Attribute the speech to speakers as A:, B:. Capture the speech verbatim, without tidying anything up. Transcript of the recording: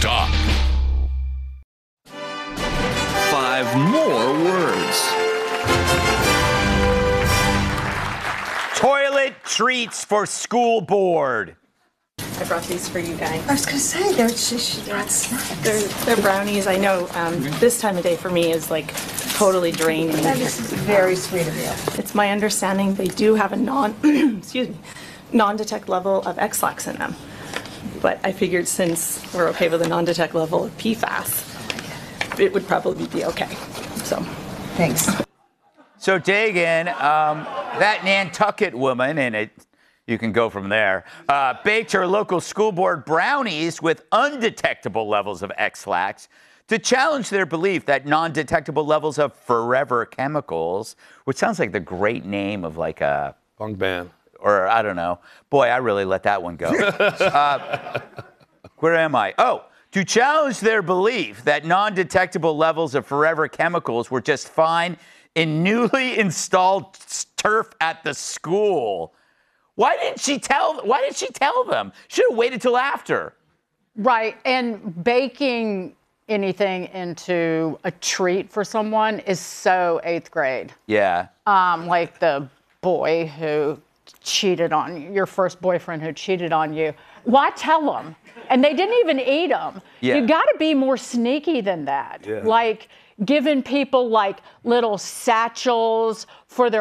A: Talk.
B: Five more words.
C: Toilet treats for school board.
D: I brought these for you guys.
E: I was going to say, they're, they're snacks.
D: They're, they're brownies. I know um, this time of day for me is like totally draining.
E: That is very sweet of you.
D: It's my understanding they do have a non, excuse me, non-detect level of X-Lax in them. But I figured since we're okay with a non-detect level of P FAS, it would probably be okay. So,
E: thanks.
C: So, Dagan, um, that Nantucket woman, and it, you can go from there, uh, baked her local school board brownies with undetectable levels of X-Lax to challenge their belief that non-detectable levels of forever chemicals, which sounds like the great name of like a
F: punk band.
C: Or I don't know. Boy, I really let that one go. uh, where am I? Oh, to challenge their belief that non-detectable levels of forever chemicals were just fine in newly installed turf at the school. Why didn't she tell? Why did she tell them? Should have waited till after.
G: Right, and baking anything into a treat for someone is so eighth grade.
C: Yeah.
G: Um, like the boy who cheated on you, your first boyfriend who cheated on you. Why tell them? And they didn't even eat them.
C: Yeah.
G: You got to be more sneaky than that.
F: Yeah.
G: Like giving people like little satchels for their